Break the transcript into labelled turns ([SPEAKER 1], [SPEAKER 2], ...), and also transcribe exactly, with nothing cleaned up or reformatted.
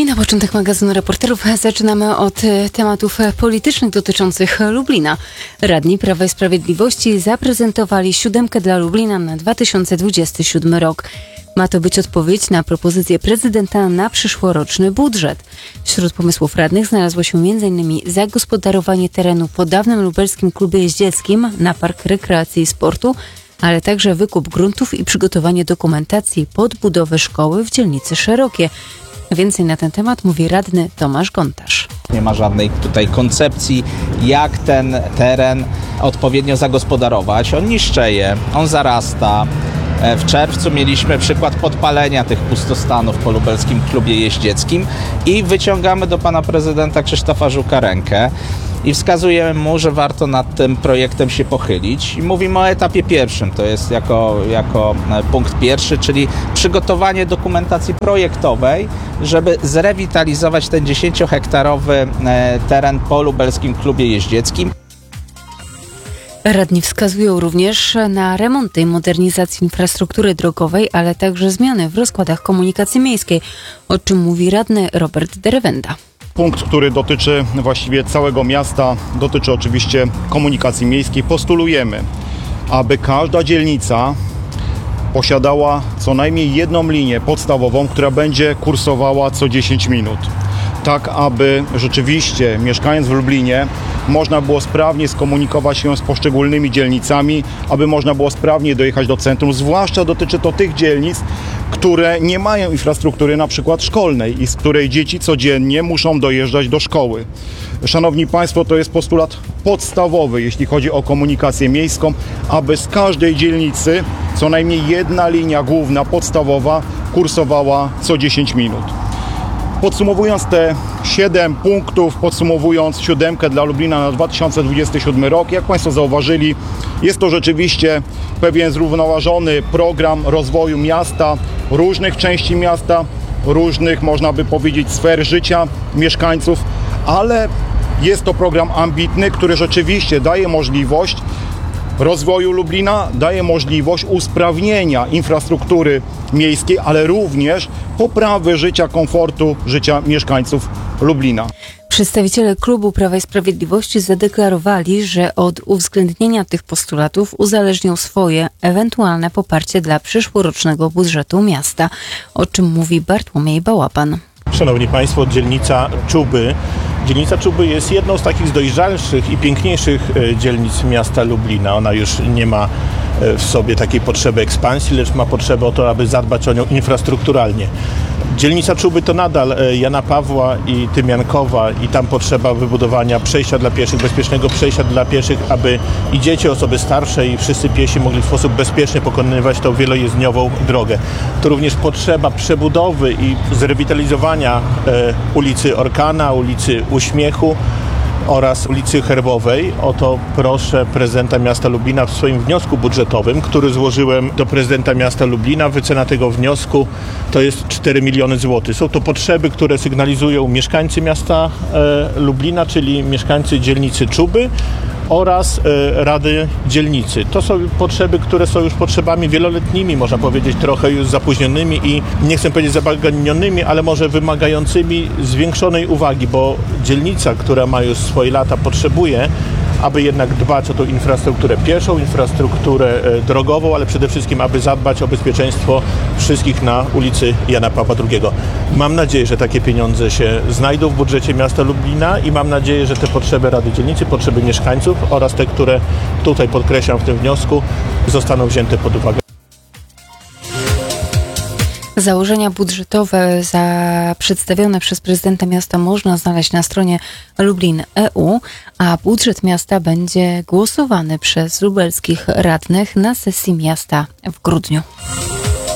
[SPEAKER 1] I na początek magazynu Reporterów zaczynamy od tematów politycznych dotyczących Lublina. Radni Prawa i Sprawiedliwości zaprezentowali siódemkę dla Lublina na dwa tysiące dwudziesty siódmy rok. Ma to być odpowiedź na propozycję prezydenta na przyszłoroczny budżet. Wśród pomysłów radnych znalazło się między innymi zagospodarowanie terenu po dawnym lubelskim klubie jeździeckim na park rekreacji i sportu, ale także wykup gruntów i przygotowanie dokumentacji pod budowę szkoły w dzielnicy Szerokie. Więcej na ten temat mówi radny Tomasz Gontarz.
[SPEAKER 2] Nie ma żadnej tutaj koncepcji, jak ten teren odpowiednio zagospodarować. On niszczeje, on zarasta. W czerwcu mieliśmy przykład podpalenia tych pustostanów po lubelskim klubie jeździeckim i wyciągamy do pana prezydenta Krzysztofa Żuka rękę i wskazujemy mu, że warto nad tym projektem się pochylić. I mówimy o etapie pierwszym, to jest jako, jako punkt pierwszy, czyli przygotowanie dokumentacji projektowej, żeby zrewitalizować ten dziesięciohektarowy teren po lubelskim klubie jeździeckim.
[SPEAKER 1] Radni wskazują również na remonty i modernizację infrastruktury drogowej, ale także zmiany w rozkładach komunikacji miejskiej, o czym mówi radny Robert Derewenda.
[SPEAKER 3] Punkt, który dotyczy właściwie całego miasta, dotyczy oczywiście komunikacji miejskiej. Postulujemy, aby każda dzielnica posiadała co najmniej jedną linię podstawową, która będzie kursowała co dziesięć minut. Tak, aby rzeczywiście, mieszkając w Lublinie, można było sprawnie skomunikować się z poszczególnymi dzielnicami, aby można było sprawnie dojechać do centrum. Zwłaszcza dotyczy to tych dzielnic, które nie mają infrastruktury na przykład szkolnej i z której dzieci codziennie muszą dojeżdżać do szkoły. Szanowni Państwo, to jest postulat podstawowy, jeśli chodzi o komunikację miejską, aby z każdej dzielnicy co najmniej jedna linia główna, podstawowa kursowała co dziesięć minut. Podsumowując te siedem punktów, podsumowując siódemkę dla Lublina na dwa tysiące dwudziesty siódmy rok, jak Państwo zauważyli, jest to rzeczywiście pewien zrównoważony program rozwoju miasta, różnych części miasta, różnych, można by powiedzieć, sfer życia mieszkańców, ale jest to program ambitny, który rzeczywiście daje możliwość rozwoju Lublina, daje możliwość usprawnienia infrastruktury miejskiej, ale również poprawy życia, komfortu życia mieszkańców Lublina.
[SPEAKER 1] Przedstawiciele klubu Prawa i Sprawiedliwości zadeklarowali, że od uwzględnienia tych postulatów uzależnią swoje ewentualne poparcie dla przyszłorocznego budżetu miasta, o czym mówi Bartłomiej Bałapan.
[SPEAKER 4] Szanowni Państwo, dzielnica Czuby. Dzielnica Czuby jest jedną z takich dojrzalszych i piękniejszych dzielnic miasta Lublina. Ona już nie ma w sobie takiej potrzeby ekspansji, lecz ma potrzebę o to, aby zadbać o nią infrastrukturalnie. Dzielnica Czuby to nadal Jana Pawła i Tymiankowa i tam potrzeba wybudowania przejścia dla pieszych, bezpiecznego przejścia dla pieszych, aby i dzieci, osoby starsze i wszyscy piesi mogli w sposób bezpieczny pokonywać tą wielojezdniową drogę. To również potrzeba przebudowy i zrewitalizowania e, ulicy Orkana, ulicy Uśmiechu oraz ulicy Herbowej. O to proszę prezydenta miasta Lublina w swoim wniosku budżetowym, który złożyłem do prezydenta miasta Lublina. Wycena tego wniosku to jest cztery miliony złotych. Są to potrzeby, które sygnalizują mieszkańcy miasta e, Lublina, czyli mieszkańcy dzielnicy Czuby oraz e, Rady Dzielnicy. To są potrzeby, które są już potrzebami wieloletnimi, można powiedzieć trochę już zapóźnionymi i nie chcę powiedzieć zabaganionymi, ale może wymagającymi zwiększonej uwagi, bo dzielnica, która ma już swoje lata, potrzebuje, aby jednak dbać o tą infrastrukturę pieszą, infrastrukturę drogową, ale przede wszystkim, aby zadbać o bezpieczeństwo wszystkich na ulicy Jana Pawła drugiego. Mam nadzieję, że takie pieniądze się znajdą w budżecie miasta Lublina i mam nadzieję, że te potrzeby Rady Dzielnicy, potrzeby mieszkańców oraz te, które tutaj podkreślam w tym wniosku, zostaną wzięte pod uwagę.
[SPEAKER 1] Założenia budżetowe za przedstawione przez prezydenta miasta można znaleźć na stronie Lublin kropka e u, a budżet miasta będzie głosowany przez lubelskich radnych na sesji miasta w grudniu.